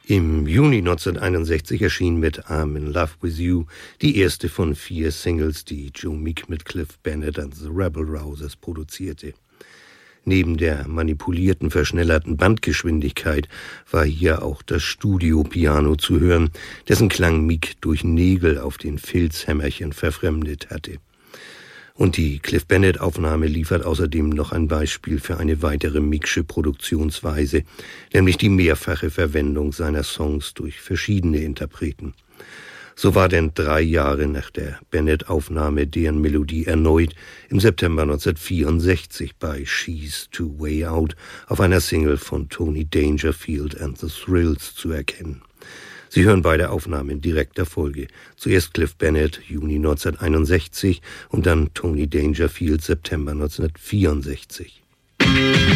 Im Juni 1961 erschien mit I'm in Love with You die erste von 4 Singles, die Joe Meek mit Cliff Bennett and the Rebel Rousers produzierte. Neben der manipulierten, verschnellerten Bandgeschwindigkeit war hier auch das Studiopiano zu hören, dessen Klang Meek durch Nägel auf den Filzhämmerchen verfremdet hatte. Und die Cliff Bennett-Aufnahme liefert außerdem noch ein Beispiel für eine weitere Meeksche Produktionsweise, nämlich die mehrfache Verwendung seiner Songs durch verschiedene Interpreten. So war denn 3 Jahre nach der Bennett-Aufnahme deren Melodie erneut im September 1964 bei She's Too Way Out auf einer Single von Tony Dangerfield and the Thrills zu erkennen. Sie hören beide Aufnahmen in direkter Folge. Zuerst Cliff Bennett, Juni 1961 und dann Tony Dangerfield, September 1964.